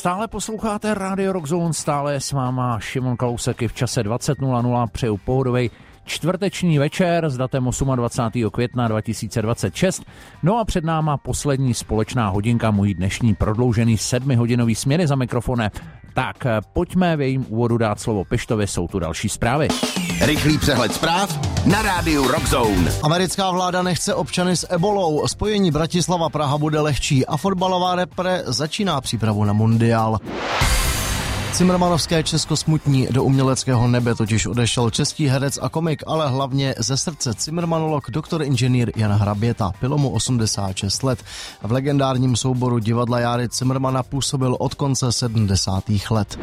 Stále posloucháte Radio Rock Zone, stále je s váma Šimon Kalousek i v čase 20:00 přeju pohodovej čtvrteční večer s datem 28. května 2026. No a před náma poslední společná hodinka mojí dnešní prodloužený 7hodinový směny za mikrofonem. Tak pojďme v jejím úvodu dát slovo Pištovi, jsou tu další zprávy. Rychlý přehled zpráv na rádiu Rock Zone. Americká vláda nechce občany s ebolou, spojení Bratislava-Praha bude lehčí a fotbalová repre začíná přípravu na mundiál. Cimrmanovské Česko smutní, do uměleckého nebe totiž odešel český herec a komik, ale hlavně ze srdce cimrmanolog doktor inženýr Jan Hraběta. Bylo mu 86 let. V legendárním souboru divadla Járy Cimrmana působil od konce 70. let.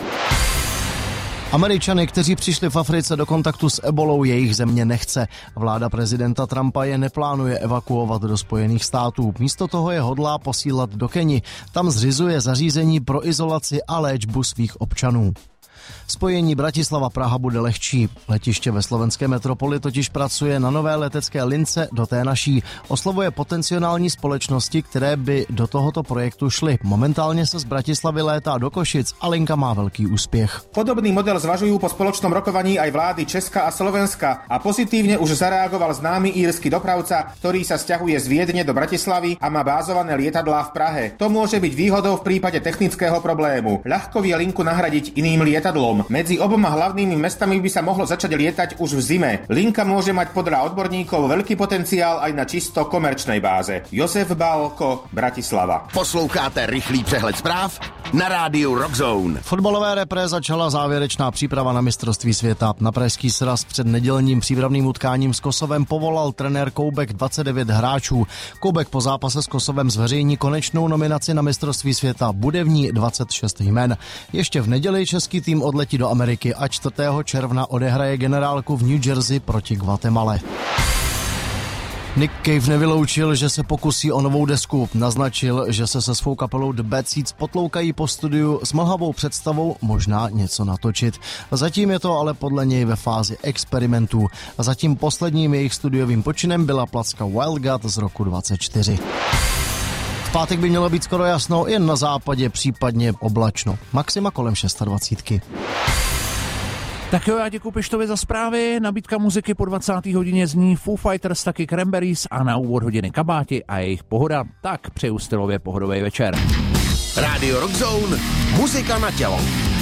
Američany, kteří přišli v Africe do kontaktu s ebolou, jejich země nechce. Vláda prezidenta Trumpa je neplánuje evakuovat do Spojených států. Místo toho je hodlá posílat do Keni. Tam zřizuje zařízení pro izolaci a léčbu svých občanů. Spojení Bratislava-Praha bude lehčí. Letiště ve slovenské metropoli totiž pracuje na nové letecké lince do té naší. Oslovuje potenciální společnosti, které by do tohoto projektu šly. Momentálně se z Bratislavy létá do Košic a linka má velký úspěch. Podobný model zvažujú po spoločnom rokovaní aj vlády Česka a Slovenska a pozitívne už zareagoval známy írsky dopravca, ktorý sa sťahuje z Viedne do Bratislavy a má bázované lietadlá v Prahe. To môže byť výhodou v prípade technického problému. Ľahko vie linku nahradiť iným lietadlom. Medzi oboma hlavnými mestami by sa mohlo začať lietať už v zime. Linka môže mať podľa odborníkov veľký potenciál aj na čisto komerčnej báze. Josef Bálko, Bratislava. Posloucháte rychlý přehled zpráv na rádiu Rock Zone. Fotbalové repre začala závěrečná příprava na mistrovství světa. Na Pražský sraz před nedělním přípravným utkáním s Kosovem povolal trenér Koubek 29 hráčů. Koubek po zápase s Kosovem zveřejní konečnou nominaci na mistrovství světa. Bude v ní 26 jmen. Ještě v neděli český tým odletí do Ameriky a 4. června odehraje generálku v New Jersey proti Guatemale. Nick Cave nevyloučil, že se pokusí o novou desku. Naznačil, že se svou kapelou The Bad Seeds potloukají po studiu s mlhavou představou možná něco natočit. Zatím je to ale podle něj ve fázi experimentů. Zatím posledním jejich studiovým počinem byla placka Wild God z roku 24. V pátek by mělo být skoro jasno, jen na západě případně oblačno. Maxima kolem 26. Tak jo, já děkuji Pištovi za zprávy. Nabídka muziky po 20. hodině zní Foo Fighters, taky Cranberries a na úvod hodiny Kabáti a jejich Pohoda. Tak přeju stylově pohodový večer. Radio Rock Zone, muzika na tělo.